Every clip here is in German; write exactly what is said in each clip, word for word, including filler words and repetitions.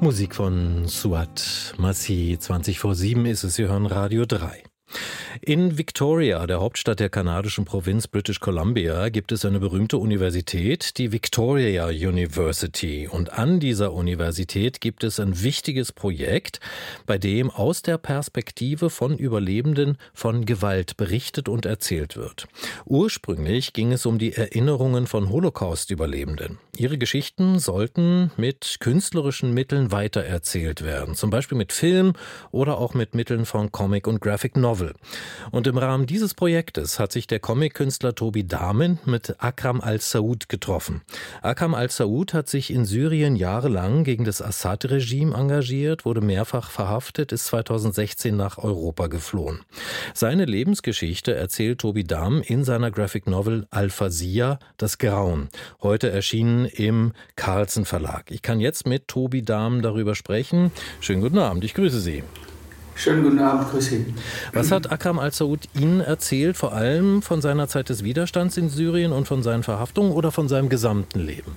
Musik von Suat Masih. zwanzig vor sieben ist es, Sie hören Radio drei. In Victoria, der Hauptstadt der kanadischen Provinz British Columbia, gibt es eine berühmte Universität, die Victoria University. Und an dieser Universität gibt es ein wichtiges Projekt, bei dem aus der Perspektive von Überlebenden von Gewalt berichtet und erzählt wird. Ursprünglich ging es um die Erinnerungen von Holocaust-Überlebenden. Ihre Geschichten sollten mit künstlerischen Mitteln weitererzählt werden, zum Beispiel mit Film oder auch mit Mitteln von Comic und Graphic Novel. Und im Rahmen dieses Projektes hat sich der Comic-Künstler Tobi Dahmen mit Akram al-Saud getroffen. Akram al-Saud hat sich in Syrien jahrelang gegen das Assad-Regime engagiert, wurde mehrfach verhaftet, ist zweitausendsechzehn nach Europa geflohen. Seine Lebensgeschichte erzählt Tobi Dahmen in seiner Graphic Novel Al-Fazia, das Grauen, heute erschienen im Carlsen Verlag. Ich kann jetzt mit Tobi Dahmen darüber sprechen. Schönen guten Abend, ich grüße Sie. Schönen guten Abend, grüß Sie. Was hat Akram al-Saud Ihnen erzählt, vor allem von seiner Zeit des Widerstands in Syrien und von seinen Verhaftungen oder von seinem gesamten Leben?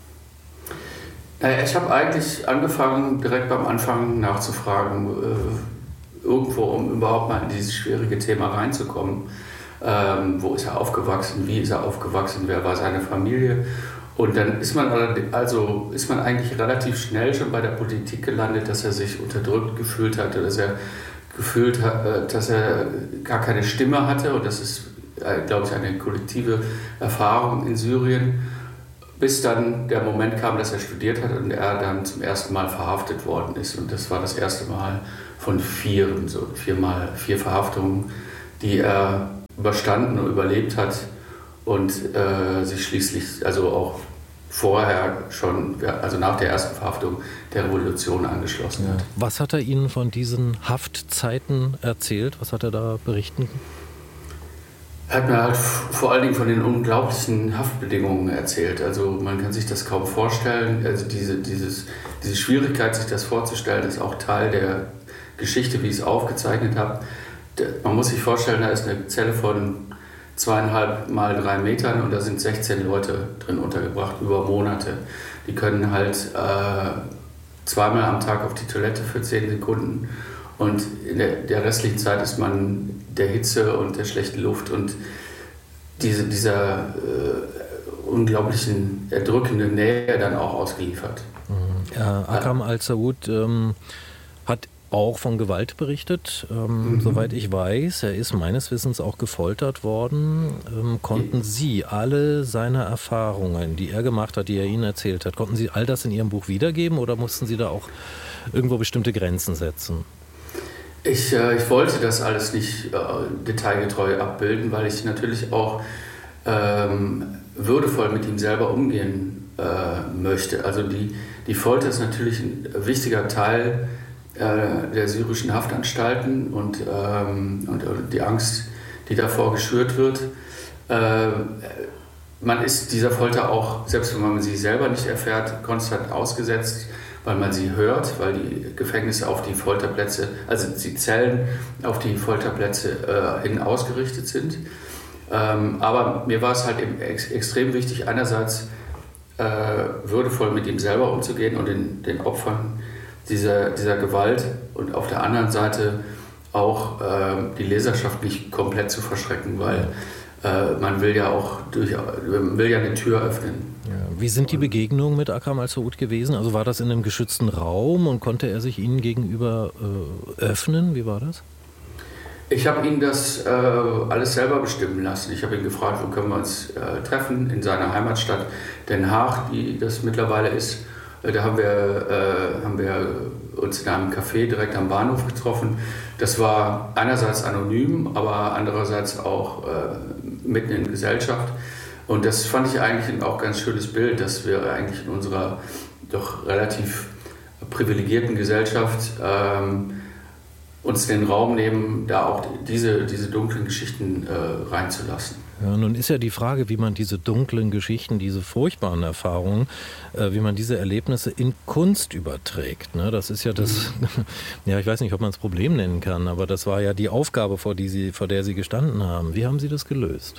Naja, ich habe eigentlich angefangen, direkt beim Anfang nachzufragen, äh, irgendwo, um überhaupt mal in dieses schwierige Thema reinzukommen. Ähm, wo ist er aufgewachsen, wie ist er aufgewachsen, wer war seine Familie? Und dann ist man, also ist man eigentlich relativ schnell schon bei der Politik gelandet, dass er sich unterdrückt gefühlt hatte, dass er gefühlt hat, dass er gar keine Stimme hatte. Und das ist, glaube ich, eine kollektive Erfahrung in Syrien, bis dann der Moment kam, dass er studiert hat und er dann zum ersten Mal verhaftet worden ist. Und das war das erste Mal von vieren, so viermal, vier Verhaftungen, die er überstanden und überlebt hat und äh, sich schließlich, also auch vorher schon, also nach der ersten Verhaftung, der Revolution angeschlossen hat. Was hat er Ihnen von diesen Haftzeiten erzählt? Was hat er da berichten? Er hat mir halt vor allen Dingen von den unglaublichen Haftbedingungen erzählt. Also man kann sich das kaum vorstellen. Also diese, dieses, diese Schwierigkeit, sich das vorzustellen, ist auch Teil der Geschichte, wie ich es aufgezeichnet habe. Man muss sich vorstellen, da ist eine Zelle von zweieinhalb mal drei Metern und da sind sechzehn Leute drin untergebracht über Monate. Die können halt äh, zweimal am Tag auf die Toilette für zehn Sekunden und in der, der restlichen Zeit ist man der Hitze und der schlechten Luft und diese, dieser äh, unglaublichen, erdrückenden Nähe dann auch ausgeliefert. Mhm. Ja, Akram al-Saud ähm, hat auch von Gewalt berichtet, ähm, mhm. soweit ich weiß. Er ist meines Wissens auch gefoltert worden. Ähm, konnten Sie alle seine Erfahrungen, die er gemacht hat, die er Ihnen erzählt hat, konnten Sie all das in Ihrem Buch wiedergeben oder mussten Sie da auch irgendwo bestimmte Grenzen setzen? Ich, äh, ich wollte das alles nicht äh, detailgetreu abbilden, weil ich natürlich auch ähm, würdevoll mit ihm selber umgehen äh, möchte. Also die, die Folter ist natürlich ein wichtiger Teil der syrischen Haftanstalten und, ähm, und die Angst, die davor geschürt wird. Äh, man ist dieser Folter auch, selbst wenn man sie selber nicht erfährt, konstant ausgesetzt, weil man sie hört, weil die Gefängnisse auf die Folterplätze, also die Zellen auf die Folterplätze äh, hin ausgerichtet sind. Ähm, aber mir war es halt eben ex- extrem wichtig, einerseits äh, würdevoll mit ihm selber umzugehen und den, den Opfern Dieser, dieser Gewalt und auf der anderen Seite auch äh, die Leserschaft nicht komplett zu verschrecken, weil äh, man will ja auch durch, man will ja eine Tür öffnen. Ja. Wie sind die Begegnungen mit Akram al-Saud gewesen? Also war das in einem geschützten Raum und konnte er sich Ihnen gegenüber äh, öffnen? Wie war das? Ich habe ihn das äh, alles selber bestimmen lassen. Ich habe ihn gefragt, wo können wir uns äh, treffen, in seiner Heimatstadt Den Haag, die das mittlerweile ist. Da haben wir, äh, haben wir uns in einem Café direkt am Bahnhof getroffen. Das war einerseits anonym, aber andererseits auch äh, mitten in Gesellschaft. Und das fand ich eigentlich auch ein ganz schönes Bild, dass wir eigentlich in unserer doch relativ privilegierten Gesellschaft ähm, uns den Raum nehmen, da auch diese, diese dunklen Geschichten äh, reinzulassen. Ja, nun ist ja die Frage, wie man diese dunklen Geschichten, diese furchtbaren Erfahrungen, äh, wie man diese Erlebnisse in Kunst überträgt. Ne? Das ist ja das, ja, ich weiß nicht, ob man es Problem nennen kann, aber das war ja die Aufgabe, vor, die Sie, vor der Sie gestanden haben. Wie haben Sie das gelöst?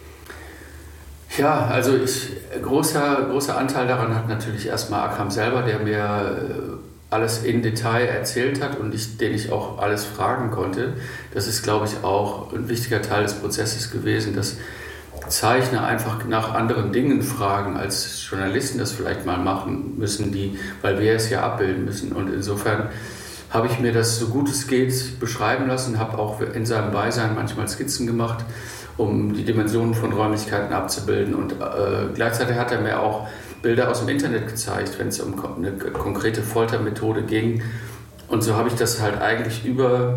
Ja, also ich, großer, großer Anteil daran hat natürlich erstmal Akram selber, der mir alles in Detail erzählt hat und ich, den ich auch alles fragen konnte. Das ist, glaube ich, auch ein wichtiger Teil des Prozesses gewesen, dass Zeichner einfach nach anderen Dingen fragen, als Journalisten das vielleicht mal machen müssen, die, weil wir es ja abbilden müssen. Und insofern habe ich mir das so gut es geht beschreiben lassen, habe auch in seinem Beisein manchmal Skizzen gemacht, um die Dimensionen von Räumlichkeiten abzubilden. Und äh, gleichzeitig hat er mir auch Bilder aus dem Internet gezeigt, wenn es um eine konkrete Foltermethode ging. Und so habe ich das halt eigentlich über,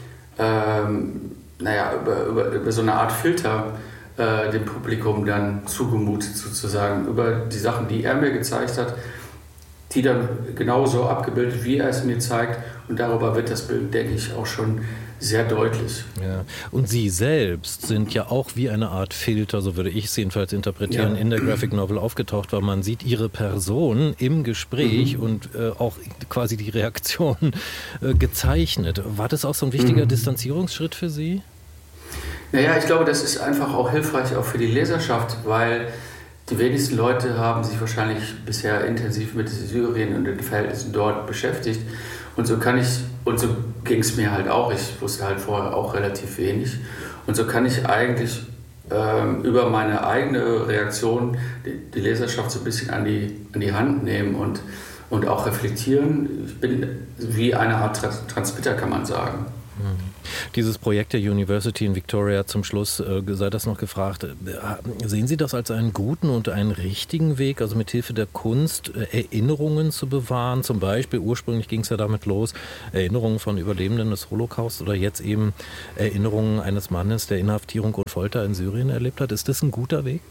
ähm, naja, über, über, über so eine Art Filter äh, dem Publikum dann zugemutet sozusagen, über die Sachen, die er mir gezeigt hat, die dann genauso abgebildet, wie er es mir zeigt. Und darüber wird das Bild, denke ich, auch schon sehr deutlich. Ja. Und Sie selbst sind ja auch wie eine Art Filter, so würde ich es jedenfalls interpretieren, ja, in der Graphic Novel aufgetaucht, weil man sieht Ihre Person im Gespräch mhm. und äh, auch quasi die Reaktion äh, gezeichnet. War das auch so ein wichtiger mhm. Distanzierungsschritt für Sie? Naja, ich glaube, das ist einfach auch hilfreich auch für die Leserschaft, weil die wenigsten Leute haben sich wahrscheinlich bisher intensiv mit Syrien und den Verhältnissen dort beschäftigt. Und so kann ich, und so ging es mir halt auch, ich wusste halt vorher auch relativ wenig. Und so kann ich eigentlich ähm, über meine eigene Reaktion die, die Leserschaft so ein bisschen an die, an die Hand nehmen und, und auch reflektieren. Ich bin wie eine Art Trans- Transmitter, kann man sagen. Dieses Projekt der University in Victoria, zum Schluss äh, sei das noch gefragt, äh, sehen Sie das als einen guten und einen richtigen Weg, also mit Hilfe der Kunst äh, Erinnerungen zu bewahren? Zum Beispiel, ursprünglich ging es ja damit los, Erinnerungen von Überlebenden des Holocaust oder jetzt eben Erinnerungen eines Mannes, der Inhaftierung und Folter in Syrien erlebt hat. Ist das ein guter Weg?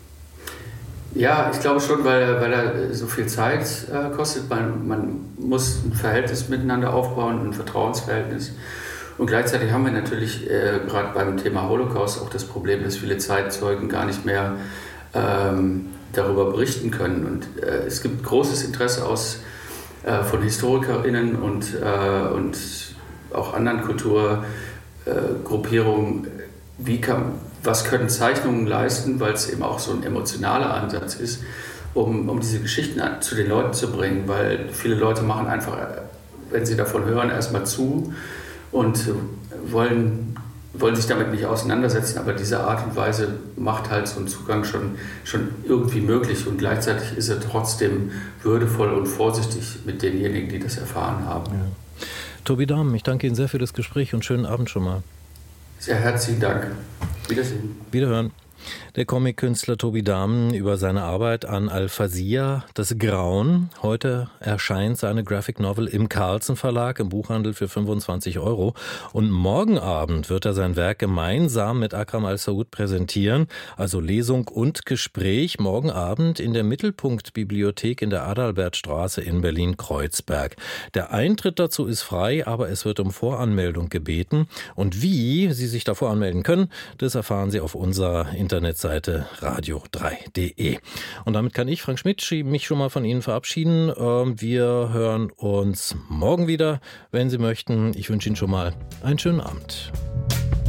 Ja, ich glaube schon, weil, weil er so viel Zeit äh, kostet. Man, man muss ein Verhältnis miteinander aufbauen, ein Vertrauensverhältnis. Und gleichzeitig haben wir natürlich äh, gerade beim Thema Holocaust auch das Problem, dass viele Zeitzeugen gar nicht mehr ähm, darüber berichten können. Und äh, es gibt großes Interesse aus, äh, von HistorikerInnen und, äh, und auch anderen Kulturgruppierungen, wie kann, was können Zeichnungen leisten, weil es eben auch so ein emotionaler Ansatz ist, um, um diese Geschichten zu den Leuten zu bringen. Weil viele Leute machen einfach, wenn sie davon hören, erstmal zu und wollen, wollen sich damit nicht auseinandersetzen, aber diese Art und Weise macht halt so einen Zugang schon, schon irgendwie möglich und gleichzeitig ist er trotzdem würdevoll und vorsichtig mit denjenigen, die das erfahren haben. Ja. Tobi Dahm, ich danke Ihnen sehr für das Gespräch und schönen Abend schon mal. Sehr herzlichen Dank. Wiedersehen. Wiederhören. Der Comic-Künstler Tobi Dahm über seine Arbeit an Al-Fazia, das Grauen. Heute erscheint seine Graphic Novel im Carlsen Verlag, im Buchhandel für fünfundzwanzig Euro. Und morgen Abend wird er sein Werk gemeinsam mit Akram Al-Saud präsentieren. Also Lesung und Gespräch morgen Abend in der Mittelpunkt-Bibliothek in der Adalbertstraße in Berlin-Kreuzberg. Der Eintritt dazu ist frei, aber es wird um Voranmeldung gebeten. Und wie Sie sich davor anmelden können, das erfahren Sie auf unserer Internetseite. Internetseite radio drei punkt de. Und damit kann ich, Frank Schmidt, mich schon mal von Ihnen verabschieden. Wir hören uns morgen wieder, wenn Sie möchten. Ich wünsche Ihnen schon mal einen schönen Abend.